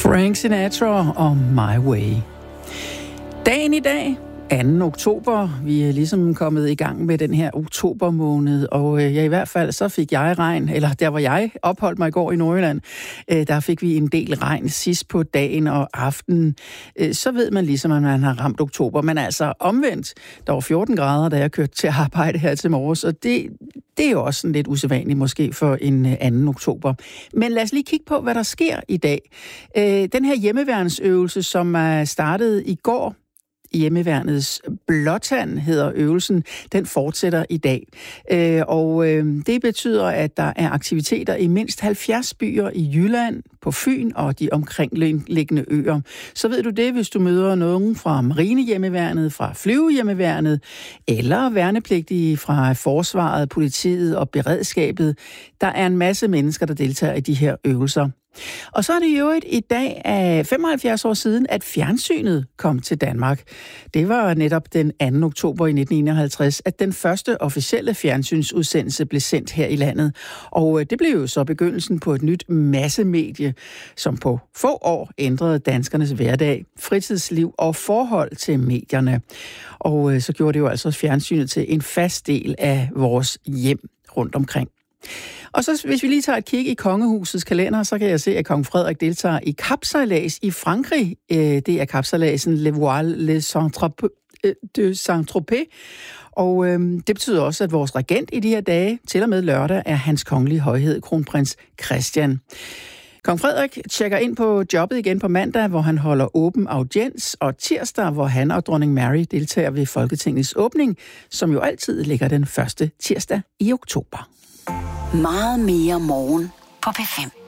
Frank Sinatra og My Way. Dagen i dag, 2. oktober. Vi er ligesom kommet i gang med den her oktobermåned, og i hvert fald så fik jeg regn, eller der hvor jeg opholdt mig i går i Nordjylland, der fik vi en del regn sidst på dagen og aftenen. Så ved man ligesom, at man har ramt oktober, men altså omvendt, der var 14 grader, da jeg kørte til arbejde her til morges, og det er jo også sådan lidt usædvanligt måske for en 2. oktober. Men lad os lige kigge på, hvad der sker i dag. Den her hjemmeværnsøvelse, som er startet i går, Hjemmeværnets Blåtand hedder øvelsen, den fortsætter i dag. Det betyder, at der er aktiviteter i mindst 70 byer i Jylland, på Fyn og de omkringliggende øer. Så ved du det, hvis du møder nogen fra Marinehjemmeværnet, fra Flyvehjemmeværnet, eller værnepligtige fra Forsvaret, politiet og beredskabet. Der er en masse mennesker, der deltager i de her øvelser. Og så er det jo i dag af 75 år siden, at fjernsynet kom til Danmark. Det var netop den 2. oktober i 1951, at den første officielle fjernsynsudsendelse blev sendt her i landet. Og det blev jo så begyndelsen på et nyt massemedie, som på få år ændrede danskernes hverdag, fritidsliv og forhold til medierne. Og så gjorde det jo altså fjernsynet til en fast del af vores hjem rundt omkring. Og så hvis vi lige tager et kig i kongehusets kalender, så kan jeg se, at kong Frederik deltager i kapsejlads i Frankrig. Det er kapsejladsen Le Voile de Saint-Tropez. Og det betyder også, at vores regent i de her dage, til og med lørdag, er hans kongelige højhed, kronprins Christian. Kong Frederik tjekker ind på jobbet igen på mandag, hvor han holder åben audiens, og tirsdag, hvor han og dronning Mary deltager ved Folketingets åbning, som jo altid ligger den første tirsdag i oktober. Meget mere morgen på P5.